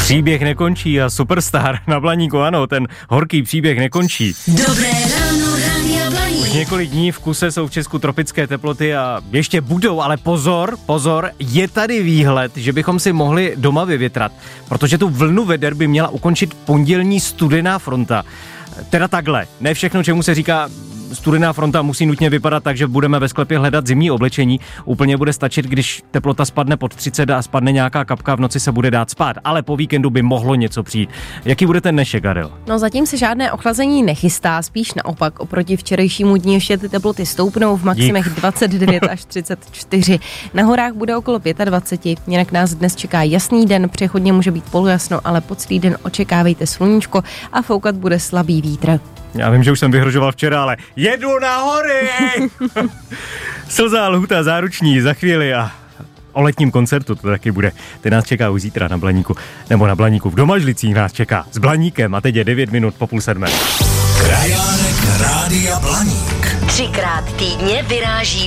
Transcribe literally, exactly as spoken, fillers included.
Příběh nekončí a Superstar na Blaníku, ano, ten horký příběh nekončí. Dobré ráno, Rádia Blaník. Už několik dní v kuse jsou v Česku tropické teploty a ještě budou, ale pozor, pozor, je tady výhled, že bychom si mohli doma vyvětrat, protože tu vlnu veder by měla ukončit pondělní studená fronta. Teda takhle, ne všechno, čemu se říká studená fronta, musí nutně vypadat tak, že budeme ve sklepě hledat zimní oblečení. Úplně bude stačit, když teplota spadne pod třicet a spadne nějaká kapka, v noci se bude dát spát, ale po víkendu by mohlo něco přijít. Jaký bude ten dnešek, Adel? No zatím se žádné ochlazení nechystá, spíš naopak. Oproti včerejšímu dní ještě ty teploty stoupnou v maximech Dík. dvacet devět až třicet čtyři. Na horách bude okolo dvacet pět, jinak nás dnes čeká jasný den, přechodně může být polojasno, ale po celý den očekávejte sluníčko a foukat bude slabý vítr. Já vím, že už jsem vyhrožoval včera, ale jedu na hory! Slza, lhuta, záruční za chvíli a o letním koncertu to taky bude. Ten nás čeká už zítra na Blaníku, nebo na Blaníku v Domažlicích nás čeká s Blaníkem a teď je devět minut po půl sedmé. Krajánek Rádia Blaník. Třikrát týdně vyráží